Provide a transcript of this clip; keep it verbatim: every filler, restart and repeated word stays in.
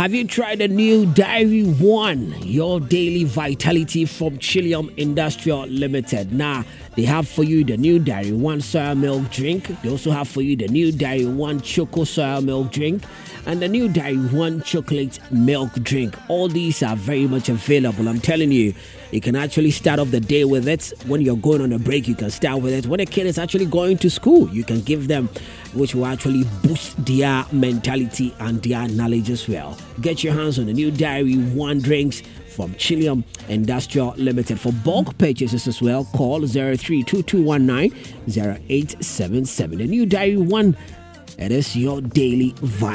Have you tried the new Diary One, your daily vitality from Chillium Industrial Limited? Now, they have for you the new Diary One soya milk drink. They also have for you the new Diary One choco soya milk drink and the new Diary One chocolate milk drink. All these are very much available. I'm telling you, you can actually start off the day with it. When you're going on a break, you can start with it. When a kid is actually going to school, you can give them, which will actually boost their mentality and their knowledge as well. Get your hands on the new Diary One drinks from Chillium Industrial Limited. For bulk purchases as well, call zero three two two one nine zero eight seven seven. The new Diary One, it is your daily vibe.